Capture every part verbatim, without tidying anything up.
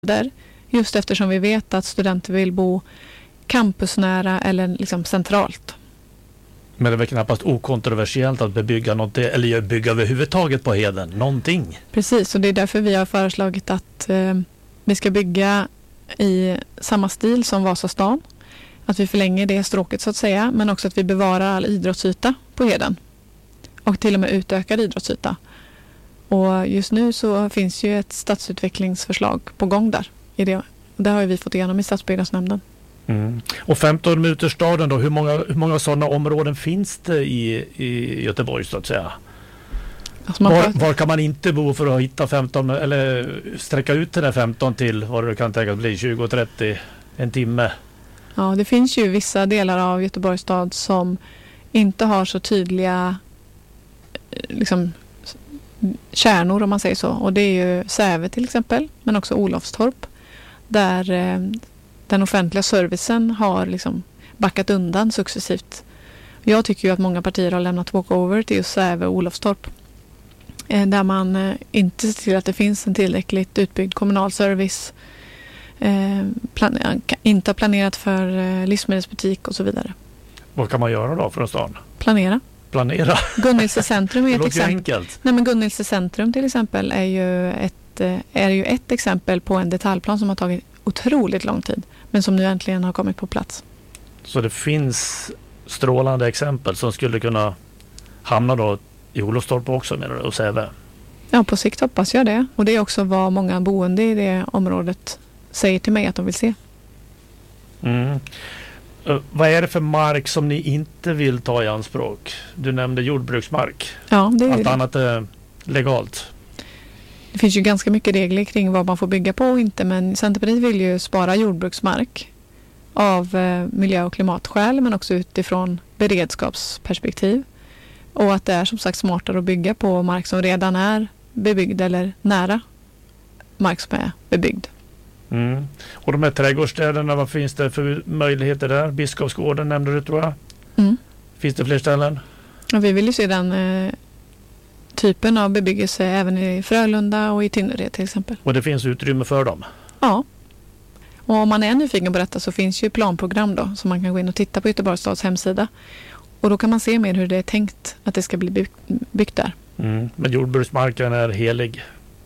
där, just eftersom vi vet att studenter vill bo campusnära eller liksom centralt. Men det är väl knappast okontroversiellt att bebygga något, eller bygga överhuvudtaget på Heden, någonting. Precis, och det är därför vi har föreslagit att eh, vi ska bygga i samma stil som Vasastan. Att vi förlänger det stråket så att säga, men också att vi bevarar all idrottsyta på Heden. Och till och med utökad idrottsyta. Och just nu så finns ju ett stadsutvecklingsförslag på gång där. I det. Och det har vi fått igenom i stadsbyggnadsnämnden. Mm. Och femton minutersstaden då, hur många, hur många sådana områden finns det i, i Göteborg så att säga? Alltså var, var kan man inte bo för att hitta femton eller sträcka ut till det femton till vad det kan tänkas bli tjugo trettio en timme? Ja, det finns ju vissa delar av Göteborgs stad som inte har så tydliga liksom kärnor om man säger så. Och det är ju Säve till exempel, men också Olofstorp. Där eh, den offentliga servicen har liksom backat undan successivt. Jag tycker ju att många partier har lämnat walkover till just Säve och Olofstorp. Eh, där man eh, inte ser till att det finns en tillräckligt utbyggd kommunal service. Eh, plan- inte har planerat för eh, livsmedelsbutik och så vidare. Vad kan man göra då från stan? Planera. Planera? Gunnilse centrum är ett exempel. Enkelt. Nej, men Gunnilse centrum till exempel är ju, ett, är ju ett exempel på en detaljplan som har tagit otroligt lång tid. Men som nu äntligen har kommit på plats. Så det finns strålande exempel som skulle kunna hamna då i Olofstorp också menar du och Säve? Ja, på sikt hoppas jag det. Och det är också vad många boende i det området säger till mig att de vill se. Mm. Uh, vad är det för mark som ni inte vill ta i anspråk? Du nämnde jordbruksmark. Ja, det är allt det. Annat är legalt. Det finns ju ganska mycket regler kring vad man får bygga på och inte, men Centerpartiet vill ju spara jordbruksmark av eh, miljö- och klimatskäl, men också utifrån beredskapsperspektiv. Och att det är som sagt smartare att bygga på mark som redan är bebyggd eller nära mark som är bebyggd. Mm. Och de här trädgårdsstäderna, vad finns det för möjligheter där? Biskopsgården nämnde du tror jag. Mm. Finns det fler ställen? Ja, vi vill ju se den eh, typen av bebyggelse även i Frölunda och i Tynnered till exempel. Och det finns utrymme för dem? Ja. Och om man är nyfiken på detta så finns ju planprogram då som man kan gå in och titta på Göteborgs stads hemsida. Och då kan man se mer hur det är tänkt att det ska bli byg- byggt där. Mm. Men jordbruksmarken är helig?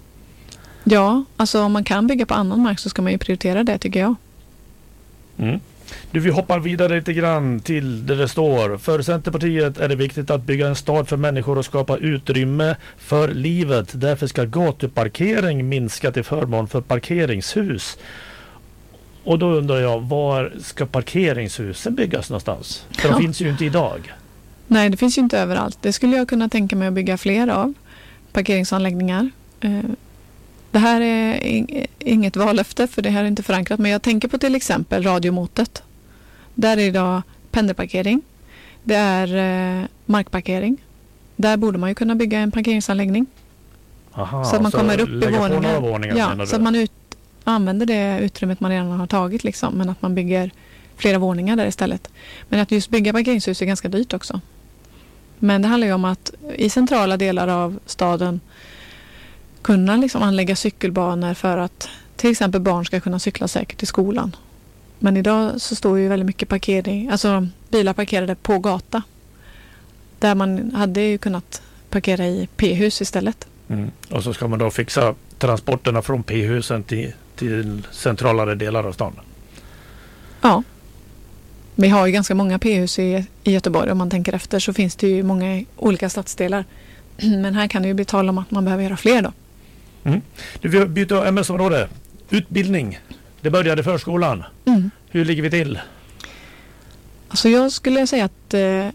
Ja, alltså om man kan bygga på annan mark så ska man ju prioritera det tycker jag. Mm. Du, vi hoppar vidare lite grann till det det står. För Centerpartiet är det viktigt att bygga en stad för människor och skapa utrymme för livet. Därför ska gatuparkering minska till förmån för parkeringshus. Och då undrar jag, var ska parkeringshusen byggas någonstans? För Ja. de finns ju inte idag. Nej, det finns ju inte överallt. Det skulle jag kunna tänka mig att bygga fler av. Parkeringsanläggningar. Det här är inget vallöfte för det här är inte förankrat. Men jag tänker på till exempel radiomotet. Där är det idag pendelparkering. Det är eh, markparkering. Där borde man ju kunna bygga en parkeringsanläggning. Aha, så att man så kommer upp i våningar. våningar Ja, så att man ut, använder det utrymmet man redan har tagit. Liksom, men att man bygger flera våningar där istället. Men att just bygga parkeringshus är ganska dyrt också. Men det handlar ju om att i centrala delar av staden kunna liksom anlägga cykelbanor för att till exempel barn ska kunna cykla säkert till skolan. Men idag så står ju väldigt mycket parkering, alltså bilar parkerade på gata. Där man hade ju kunnat parkera i P-hus istället. Mm. Och så ska man då fixa transporterna från P-husen till, till centralare delar av stan. Ja. Vi har ju ganska många P-hus i, i Göteborg. Om man tänker efter så finns det ju många olika stadsdelar. Men här kan det ju bli tal om att man behöver göra fler då. Mm. Du, vi byter ämnesområde. Utbildning. Det började i förskolan. Mm. Hur ligger vi till? Alltså jag skulle säga att eh,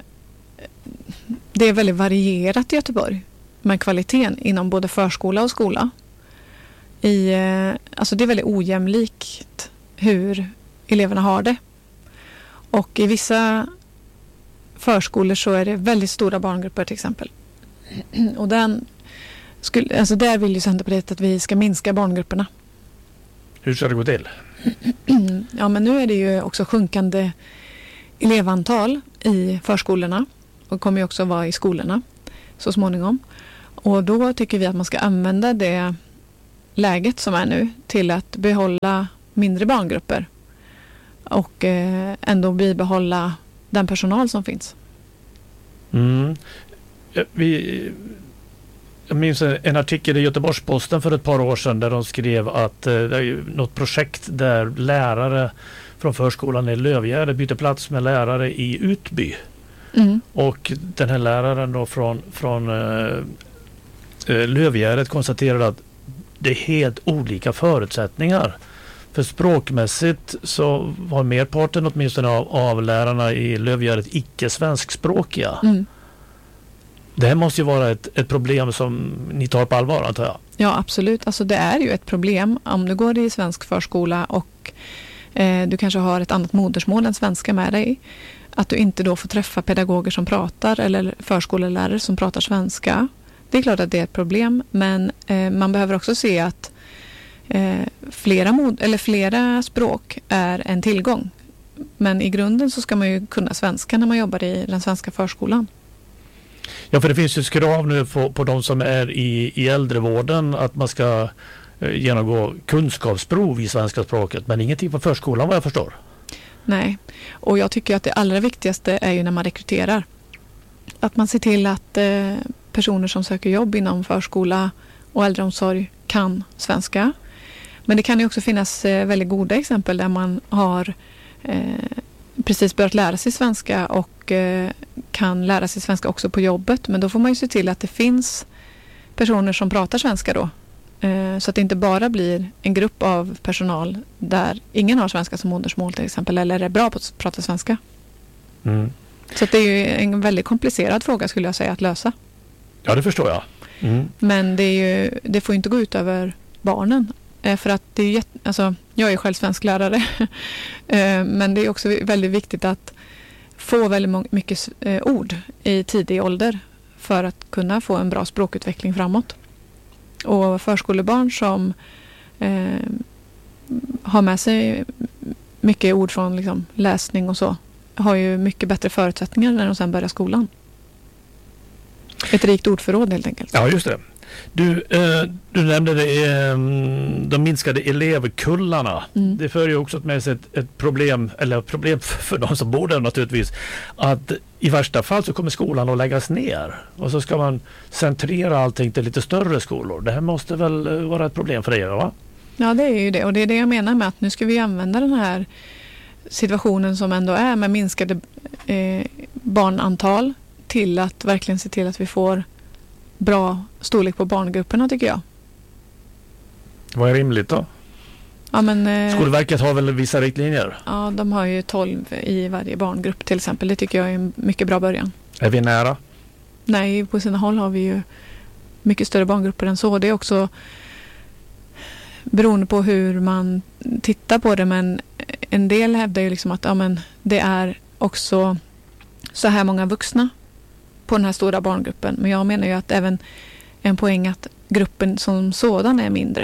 det är väldigt varierat i Göteborg med kvaliteten inom både förskola och skola. I, eh, alltså det är väldigt ojämlikt hur eleverna har det. Och i vissa förskolor så är det väldigt stora barngrupper till exempel. Och den skulle, alltså där vill ju Centerpartiet att vi ska minska barngrupperna. Hur ska det gå till? Ja, men nu är det ju också sjunkande elevantal i förskolorna och kommer ju också vara i skolorna så småningom. Och då tycker vi att man ska använda det läget som är nu till att behålla mindre barngrupper och eh, ändå bibehålla den personal som finns. Mm. Vi, jag minns en artikel i Göteborgs-Posten för ett par år sedan där de skrev att eh, det är något projekt där lärare från förskolan i Lövgärde byter plats med lärare i Utby. Mm. Och den här läraren då från, från eh, Lövgärdet konstaterade att det är helt olika förutsättningar. För språkmässigt så var merparten åtminstone av, av lärarna i Lövgärdet icke-svenskspråkiga. Mm. Det här måste ju vara ett, ett problem som ni tar på allvar, antar jag. Ja, absolut. Alltså det är ju ett problem om du går i svensk förskola och eh, du kanske har ett annat modersmål än svenska med dig. Att du inte då får träffa pedagoger som pratar eller förskolelärare som pratar svenska. Det är klart att det är ett problem, men eh, man behöver också se att eh, flera, mod- eller flera språk är en tillgång. Men i grunden så ska man ju kunna svenska när man jobbar i den svenska förskolan. Ja, för det finns ju krav nu på, på de som är i, i äldrevården att man ska eh, genomgå kunskapsprov i svenska språket, men ingenting på förskolan vad jag förstår. Nej, och jag tycker att det allra viktigaste är ju när man rekryterar. Att man ser till att eh, personer som söker jobb inom förskola och äldreomsorg kan svenska. Men det kan ju också finnas eh, väldigt goda exempel där man har eh, precis börjat lära sig svenska och eh, kan lära sig svenska också på jobbet. Men då får man ju se till att det finns personer som pratar svenska då. Eh, så att det inte bara blir en grupp av personal där ingen har svenska som modersmål till exempel, eller är bra på att prata svenska. Mm. Så att det är ju en väldigt komplicerad fråga skulle jag säga att lösa. Ja, det förstår jag. Mm. Men det, är ju, det får inte gå ut över barnen. Eh, för att det är jätt, alltså, jag är själv svensklärare. eh, men det är också väldigt viktigt att få väldigt må- mycket eh, ord i tidig ålder för att kunna få en bra språkutveckling framåt. Och förskolebarn som eh, har med sig mycket ord från liksom, läsning och så har ju mycket bättre förutsättningar när de sedan börjar skolan. Ett rikt ordförråd helt enkelt. Ja, just det. Du, eh, du nämnde det, eh, de minskade elevkullarna. Mm. Det för ju också med sig ett, ett problem, eller problem för de som bor där naturligtvis, att i värsta fall så kommer skolan att läggas ner och så ska man centrera allting till lite större skolor. Det här måste väl vara ett problem för er, va? Ja, det är ju det, och det är det jag menar med att nu ska vi använda den här situationen som ändå är med minskade eh, barnantal till att verkligen se till att vi får bra storlek på barngrupperna, tycker jag. Vad är rimligt då? Ja, men, eh, Skolverket har väl vissa riktlinjer? Ja, de har ju tolv i varje barngrupp till exempel. Det tycker jag är en mycket bra början. Är vi nära? Nej, på sina håll har vi ju mycket större barngrupper än så. Det är också beroende på hur man tittar på det, men en del hävdar ju liksom att ja, men det är också så här många vuxna på den här stora barngruppen. Men jag menar ju att även en poäng att gruppen som sådan är mindre.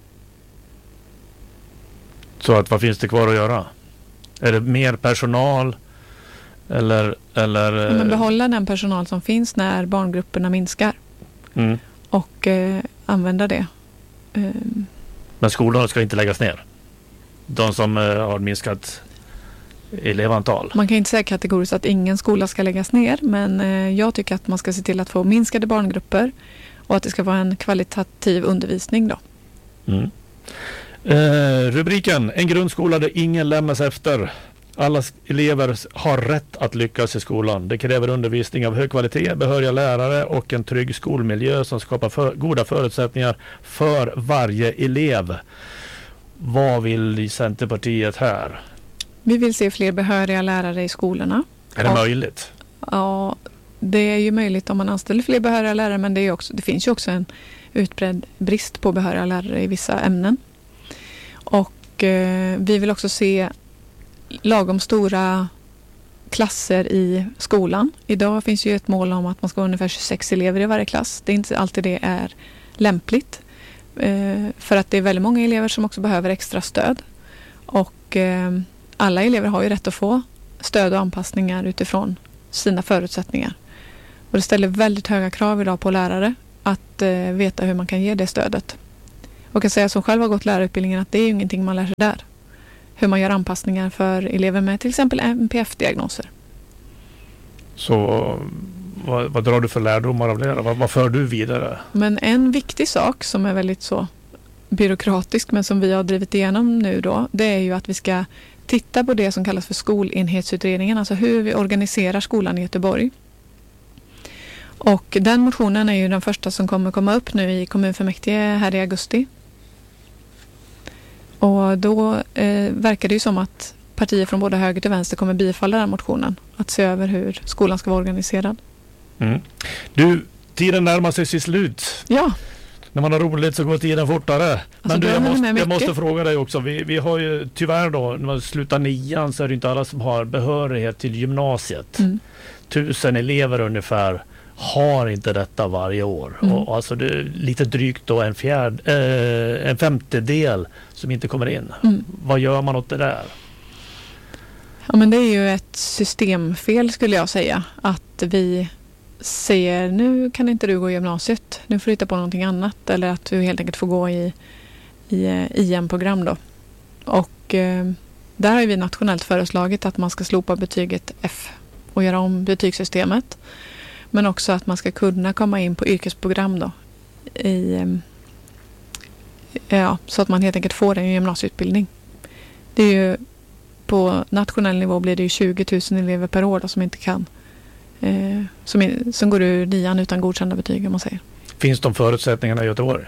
Så att vad finns det kvar att göra? Är det mer personal eller... eller ja, men behålla den personal som finns när barngrupperna minskar. Mm. Och eh, använda det. Eh. Men skolorna ska inte läggas ner? De som eh, har minskat elevantal? Man kan inte säga kategoriskt att ingen skola ska läggas ner, men eh, jag tycker att man ska se till att få minskade barngrupper och att det ska vara en kvalitativ undervisning då. Mm. Eh, rubriken: En grundskola där ingen lämnas efter. Alla elever har rätt att lyckas i skolan. Det kräver undervisning av hög kvalitet, behöriga lärare och en trygg skolmiljö som skapar för, goda förutsättningar för varje elev. Vad vill Centerpartiet här? Vi vill se fler behöriga lärare i skolorna. Är det och, möjligt? Ja, det är ju möjligt om man anställer fler behöriga lärare, men det, är också, det finns ju också en utbredd brist på behöriga lärare i vissa ämnen. Och eh, vi vill också se lagom stora klasser i skolan. Idag finns ju ett mål om att man ska ha ungefär tjugosex elever i varje klass. Det är inte alltid det är lämpligt. Eh, för att det är väldigt många elever som också behöver extra stöd. Och eh, alla elever har ju rätt att få stöd och anpassningar utifrån sina förutsättningar. Och det ställer väldigt höga krav idag på lärare att eh, veta hur man kan ge det stödet. Och jag säga som själv har gått lärarutbildningen att det är ju ingenting man lär sig där. Hur man gör anpassningar för elever med till exempel N P F-diagnoser. Så vad, vad drar du för lärdomar av det? Vad, vad för du vidare? Men en viktig sak som är väldigt så byråkratisk men som vi har drivit igenom nu då, det är ju att vi ska titta på det som kallas för skolenhetsutredningen, alltså hur vi organiserar skolan i Göteborg. Och den motionen är ju den första som kommer komma upp nu i kommunfullmäktige här i augusti. Och då eh, verkar det ju som att partier från både höger till vänster kommer bifalla den motionen. Att se över hur skolan ska vara organiserad. Mm. Du, tiden närmar sig sitt slut. Ja. När man har roligt så går tiden fortare. Alltså, Men du, jag, måste, jag mycket. måste fråga dig också. Vi, vi har ju tyvärr då, när man slutar nian så är det inte alla som har behörighet till gymnasiet. Mm. Tusen elever ungefär har inte detta varje år. Mm. Och alltså det är lite drygt då en, fjärd, eh, en femtedel som inte kommer in. Mm. Vad gör man åt det där? Ja, men det är ju ett systemfel skulle jag säga. Att vi säger nu kan inte du gå i gymnasiet. Nu får du hitta på någonting annat. Eller att du helt enkelt får gå i, i I M-program då. Och eh, där har vi nationellt föreslagit att man ska slopa betyget F och göra om betygssystemet. Men också att man ska kunna komma in på yrkesprogram då. I, ja, så att man helt enkelt får en gymnasieutbildning. Det är ju på nationell nivå blir det ju tjugo tusen elever per år då, som inte kan eh, som, som går ur nian utan godkända betyg om man säger. Finns de förutsättningarna i Göteborg?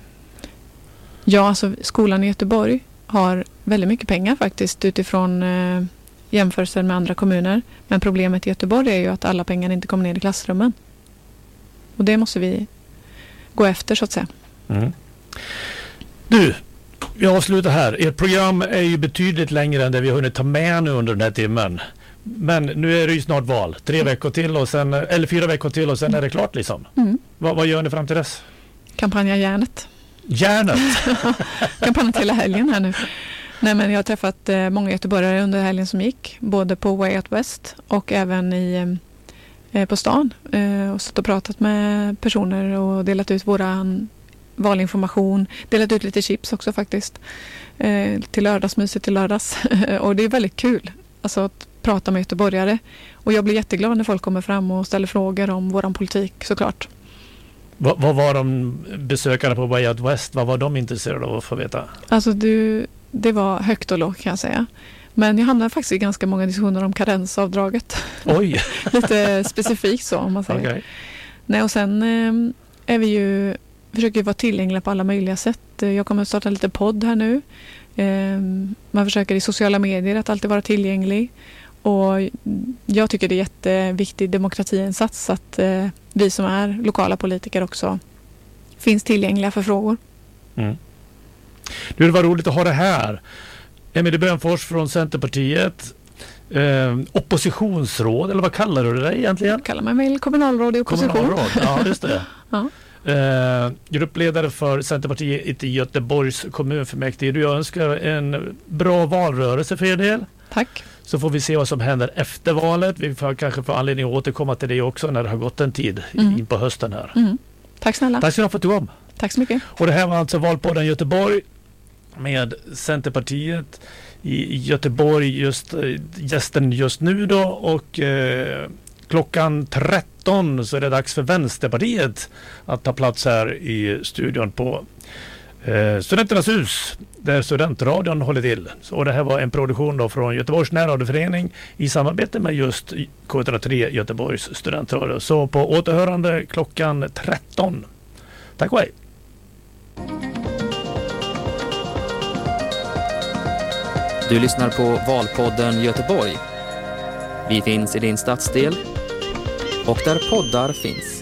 Ja, alltså skolan i Göteborg har väldigt mycket pengar faktiskt utifrån eh, jämförelser med andra kommuner. Men problemet i Göteborg är ju att alla pengar inte kommer ner i klassrummen. Och det måste vi gå efter så att säga. Mm. Du, vi avslutar här. Ert program är ju betydligt längre än det vi har hunnit ta med nu under den här timmen. Men nu är det ju snart val. Tre mm. veckor till och sen, eller fyra veckor till och sen mm. är det klart liksom. Mm. Va, vad gör ni fram till dess? Kampanja Järnet. Järnet? Kampanjen hela helgen här nu. Nej, men jag har träffat eh, många göteborgare under helgen som gick. Både på Way Out West och även i, eh, på stan. Eh, och suttit och pratat med personer och delat ut våran valinformation. Delat ut lite chips också faktiskt. Eh, till lördagsmyset till lördags. Och det är väldigt kul alltså, att prata med göteborgare. Och jag blir jätteglad när folk kommer fram och ställer frågor om våran politik såklart. Vad, vad var de besökare på Way Out West? Vad var de intresserade av att få veta? Alltså du... Det var högt och lågt kan jag säga. Men jag hamnade faktiskt i ganska många diskussioner om karensavdraget. Oj! Lite specifikt så om man säger. Okay. Nej, och sen eh, är vi ju, försöker vara tillgängliga på alla möjliga sätt. Jag kommer att starta lite podd här nu. Eh, man försöker i sociala medier att alltid vara tillgänglig. Och jag tycker det är jätteviktig demokratiinsats att eh, vi som är lokala politiker också finns tillgängliga för frågor. Mm. Du, det var roligt att ha det här. Emilie Bönfors från Centerpartiet. Eh, oppositionsråd, eller vad kallar du det där egentligen? Jag kallar mig väl kommunalråd i opposition. Kommunalråd, ja just det. Ja. Eh, gruppledare för Centerpartiet i Göteborgs kommunfullmäktige. Jag önskar en bra valrörelse för er del. Tack. Så får vi se vad som händer efter valet. Vi får kanske få anledning att återkomma till det också när det har gått en tid mm. in på hösten här. Mm. Tack snälla. Tack så mycket för att du kom. Tack så mycket. Och det här var alltså Valpodden Göteborg med Centerpartiet i Göteborg, just gästen just nu då, och eh, klockan tretton så är det dags för Vänsterpartiet att ta plats här i studion på eh, Studenternas hus där Studentradion håller till. Och det här var en produktion då från Göteborgs närradioförening i samarbete med just K ett noll tre Göteborgs studentradio. Så på återhörande klockan tretton. Tack och hej! Du lyssnar på Valpodden Göteborg. Vi finns i din stadsdel och där poddar finns.